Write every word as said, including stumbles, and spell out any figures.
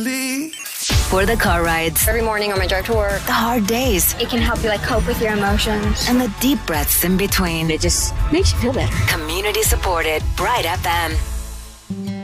For the car rides, Every morning on my drive to work, the hard days, It can help you like cope with your emotions. and the deep breaths in between. It just makes you feel better. Community supported Bright F M.